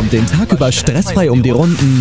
kommt den Tag über stressfrei um die Runden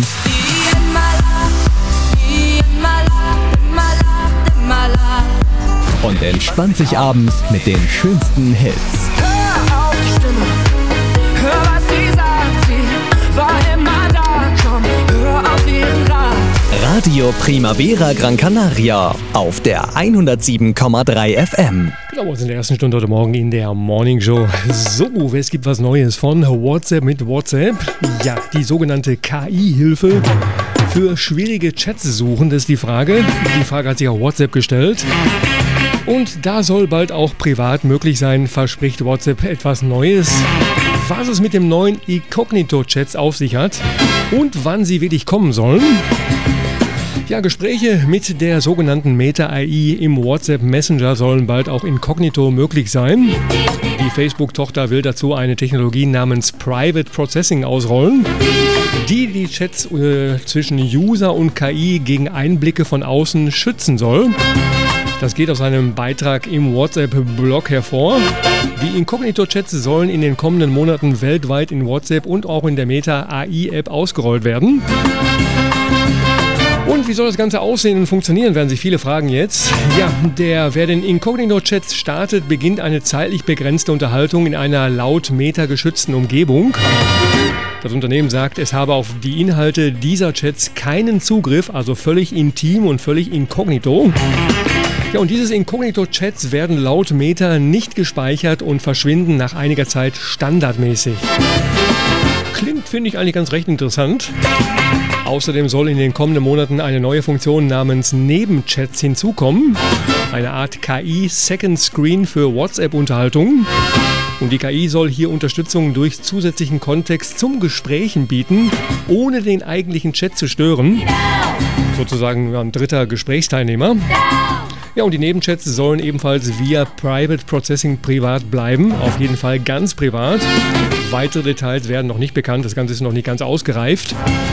und entspannt sich abends mit den schönsten Hits. Hör auf die Stimme, hör was sie sagt, sie war immer da, komm, hör auf ihren Rat. Radio Primavera Gran Canaria auf der 107,3 FM. Genau, in der ersten Stunde heute Morgen in der Morning Show. So, es gibt was Neues von WhatsApp mit WhatsApp. Ja, die sogenannte KI-Hilfe für schwierige Chats suchen, das ist die Frage. Die Frage hat sich auch WhatsApp gestellt. Und da soll bald auch privat möglich sein, verspricht WhatsApp etwas Neues. Was es mit dem neuen Inkognito-Chats auf sich hat und wann sie wirklich kommen sollen. Ja, Gespräche mit der sogenannten Meta-AI im WhatsApp Messenger sollen bald auch inkognito möglich sein. Die Facebook-Tochter will dazu eine Technologie namens Private Processing ausrollen, die Chats zwischen User und KI gegen Einblicke von außen schützen soll. Das geht aus einem Beitrag im WhatsApp-Blog hervor. Die Inkognito-Chats sollen in den kommenden Monaten weltweit in WhatsApp und auch in der Meta-AI-App ausgerollt werden. Und wie soll das Ganze aussehen und funktionieren, werden sich viele fragen jetzt. Ja, wer den Inkognito-Chat startet, beginnt eine zeitlich begrenzte Unterhaltung in einer laut Meta geschützten Umgebung. Das Unternehmen sagt, es habe auf die Inhalte dieser Chats keinen Zugriff, also völlig intim und völlig inkognito. Ja, und diese Inkognito-Chats werden laut Meta nicht gespeichert und verschwinden nach einiger Zeit standardmäßig. Klingt, finde ich, eigentlich ganz recht interessant. Außerdem soll in den kommenden Monaten eine neue Funktion namens Nebenchats hinzukommen. Eine Art KI-Second Screen für WhatsApp-Unterhaltungen. Und die KI soll hier Unterstützung durch zusätzlichen Kontext zum Gesprächen bieten, ohne den eigentlichen Chat zu stören. Sozusagen ein dritter Gesprächsteilnehmer. Ja, und die Nebenchats sollen ebenfalls via Private Processing privat bleiben. Auf jeden Fall ganz privat. Weitere Details werden noch nicht bekannt. Das Ganze ist noch nicht ganz ausgereift.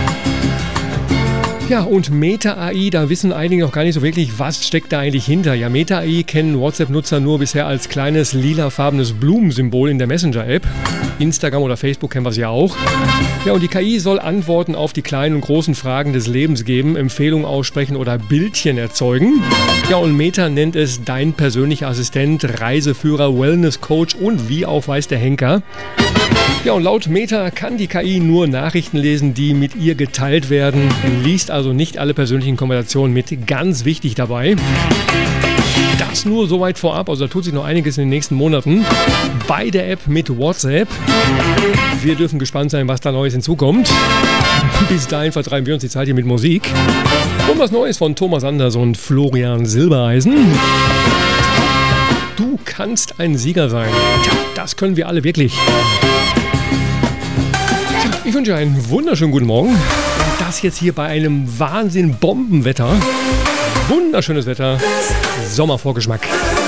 Ja, und Meta-AI, da wissen einige noch gar nicht so wirklich, was steckt da eigentlich hinter. Ja, Meta-AI kennen WhatsApp-Nutzer nur bisher als kleines lilafarbenes Blumensymbol in der Messenger-App. Instagram oder Facebook kennen wir es ja auch. Ja, und die KI soll Antworten auf die kleinen und großen Fragen des Lebens geben, Empfehlungen aussprechen oder Bildchen erzeugen. Ja, und Meta nennt es dein persönlicher Assistent, Reiseführer, Wellness-Coach und wie auch weiß der Henker. Ja, und laut Meta kann die KI nur Nachrichten lesen, die mit ihr geteilt werden, liest also nicht alle persönlichen Konversationen mit. Ganz wichtig dabei. Das nur soweit vorab, also da tut sich noch einiges in den nächsten Monaten bei der App mit WhatsApp. Wir dürfen gespannt sein, was da Neues hinzukommt. Bis dahin vertreiben wir uns die Zeit hier mit Musik. Und was Neues von Thomas Anders und Florian Silbereisen. Du kannst ein Sieger sein. Tja, das können wir alle wirklich. Ich wünsche dir einen wunderschönen guten Morgen. Und das jetzt hier bei einem Wahnsinn-Bombenwetter. Wunderschönes Wetter. Sommervorgeschmack.